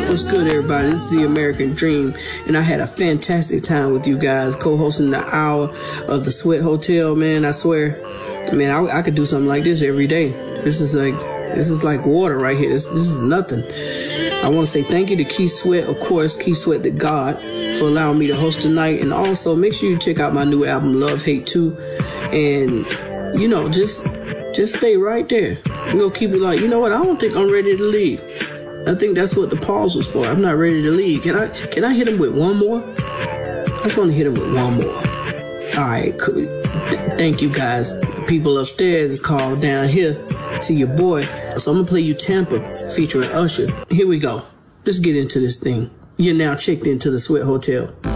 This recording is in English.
What's good, everybody? This is the American Dream, and I had a fantastic time with you guys co-hosting the hour of the Sweat Hotel. Man, I swear, man, I could do something like this every day. This is like water right here. This is nothing. I want to say thank you to Keith Sweat, of course, Keith Sweat the God, for allowing me to host tonight. And also, make sure you check out my new album, Love Hate 2. And, you know, just stay right there. We're going to keep it like, you know what, I don't think I'm ready to leave. I think that's what the pause was for. I'm not ready to leave. Can I hit him with one more? I just want to hit him with one more. All right, cool. Thank you, guys. People upstairs called down here to your boy. So I'm going to play you Tampa featuring Usher. Here we go. Let's get into this thing. You're now checked into the Sweat Hotel.